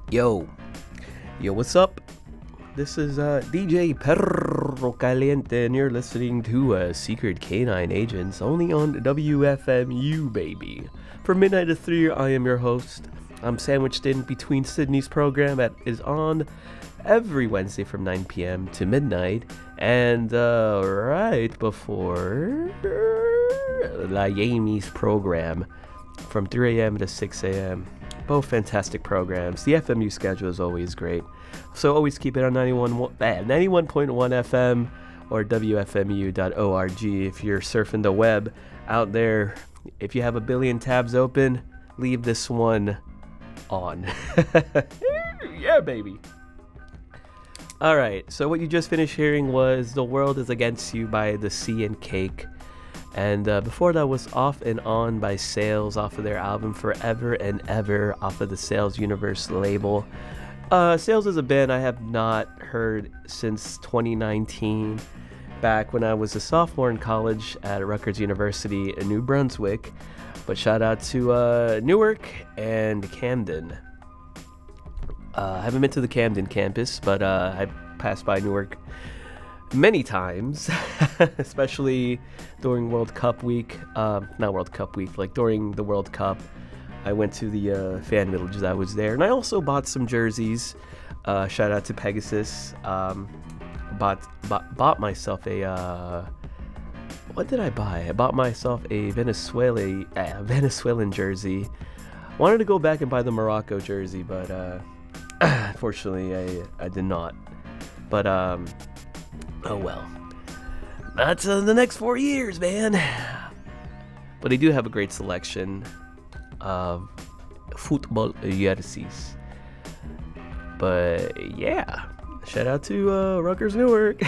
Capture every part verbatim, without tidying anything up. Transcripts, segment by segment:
Yo, yo, what's up? This is uh, D J Perro Caliente, and you're listening to uh, Secret Canine Agents only on W F M U, baby. From midnight to three, I am your host. I'm sandwiched in between Sydney's program that is on every Wednesday from nine p.m. to midnight, and uh, right before Miami's program from three a.m. to six a.m. Both fantastic programs. The F M U schedule is always great. So always keep it on ninety-one point one F M or W F M U dot org if you're surfing the web out there. If you have a billion tabs open, leave this one on. Yeah, baby. All right. So what you just finished hearing was The World Is Against You by The Sea and Cake. And uh, before that was Off and On by Sales off of their album Forever and Ever off of the Sales Universe label. Uh, Sales is a band I have not heard since twenty nineteen, back when I was a sophomore in college at Rutgers University in New Brunswick. But shout out to uh, Newark and Camden. Uh, I haven't been to the Camden campus, but uh, I passed by Newark many times, especially during World Cup week. Um, not World Cup week, like during the World Cup. I went to the uh, fan villages. I was there, and I also bought some jerseys. Uh, shout out to Pegasus. Um, bought, bought bought myself a. Uh, what did I buy? I bought myself a Venezuela uh, Venezuelan jersey. Wanted to go back and buy the Morocco jersey, but uh, unfortunately, I I did not. But um. Oh well, that's uh, the next four years, man. But they do have a great selection of football jerseys. But yeah, shout out to uh, Rutgers Newark.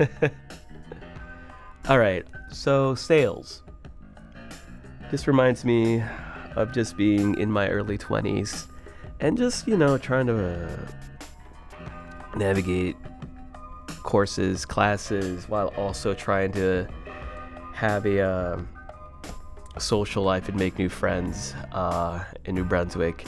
All right, so Sales. This reminds me of just being in my early twenties and just, you know, trying to uh, navigate courses, classes, while also trying to have a uh, social life and make new friends uh, in New Brunswick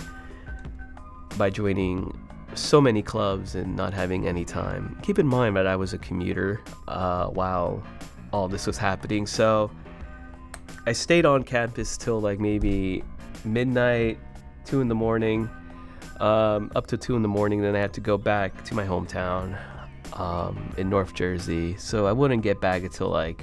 by joining so many clubs and not having any time. Keep in mind that I was a commuter uh, while all this was happening, so I stayed on campus till like maybe midnight, two in the morning, um, up to two in the morning. Then I had to go back to my hometown um in North Jersey, so I wouldn't get back until like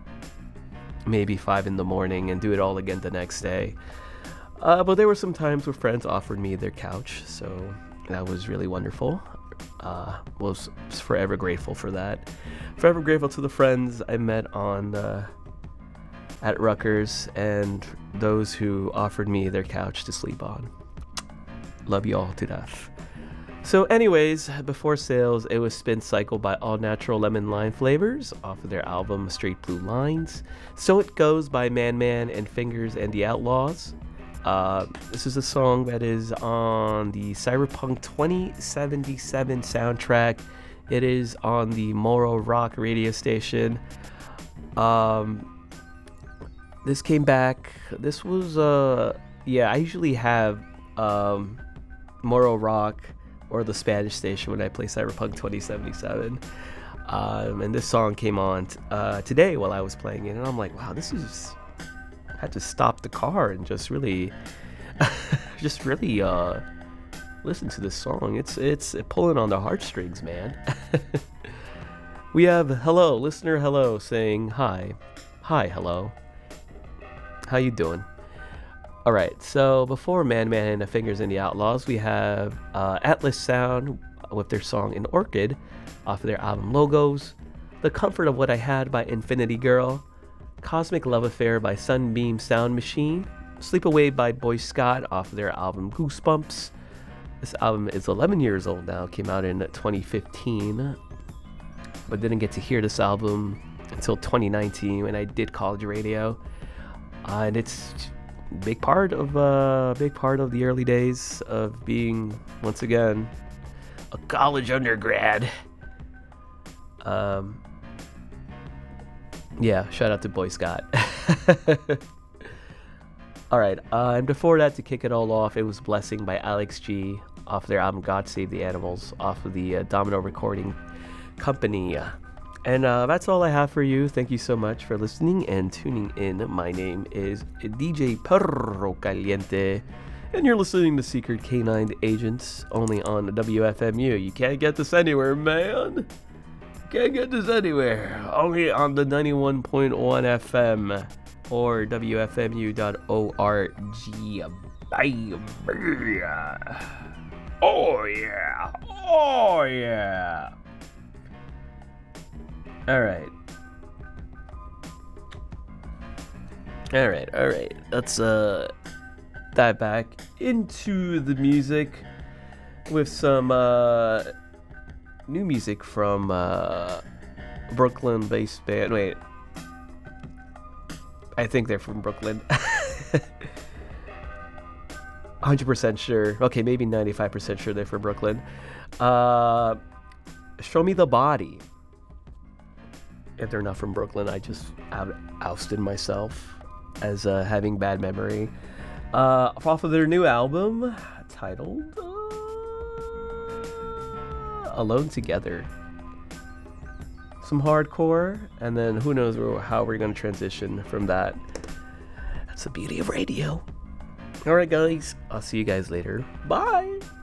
maybe five in the morning and do it all again the next day. Uh but there were some times where friends offered me their couch, so that was really wonderful. uh was, was forever grateful for that. Forever grateful to the friends I met on uh at Rutgers and those who offered me their couch to sleep on. Love you all to death. So anyways, before Sales, it was Spin Cycle by All Natural Lemon Lime Flavors off of their album Straight Blue Lines. So It Goes by Man Man and Fingers and the Outlaws. Uh, this is a song that is on the Cyberpunk twenty seventy-seven soundtrack. It is on the Moro Rock radio station. Um, this came back. This was, uh, yeah, I usually have um, Moro Rock or the Spanish station when I play Cyberpunk twenty seventy-seven. Um, and this song came on t- uh, today while I was playing it, and I'm like, wow, this is... I had to stop the car and just really, just really uh, listen to this song. It's it's pulling on the heartstrings, man. We have hello, listener hello, saying hi. Hi, hello. How you doing? All right, so before Man Man and the Fingers and the Outlaws, we have uh, Atlas Sound with their song In Orchid off of their album Logos, The Comfort of What I Had by Infinity Girl, Cosmic Love Affair by Sunbeam Sound Machine, Sleep Away by Boy Scott off of their album Goosebumps. This album is eleven years old now, came out in twenty fifteen, but didn't get to hear this album until twenty nineteen when I did college radio, uh, and it's big part of uh big part of the early days of being, once again, a college undergrad. Um yeah, shout out to Boy Scott. All right, uh, and before that, to kick it all off, it was Blessing by Alex G off their album God Save the Animals, off of the uh, Domino Recording Company. And uh, that's all I have for you. Thank you so much for listening and tuning in. My name is D J Perro Caliente, and you're listening to Secret Canine Agents only on W F M U. You can't get this anywhere, man. Can't get this anywhere. Only on the ninety-one point one F M or W F M U dot org. Baby. Oh, yeah. Oh, yeah. All right. All right, all right. Let's uh dive back into the music with some uh new music from uh Brooklyn-based band. Wait. I think they're from Brooklyn. one hundred percent sure. Okay, maybe ninety-five percent sure they're from Brooklyn. Uh Show Me the Body. If they're not from Brooklyn, I just out- ousted myself as uh, having bad memory. Uh, off of their new album titled uh, Alone Together. Some hardcore, and then who knows how we're going to transition from that. That's the beauty of radio. Alright guys, I'll see you guys later. Bye!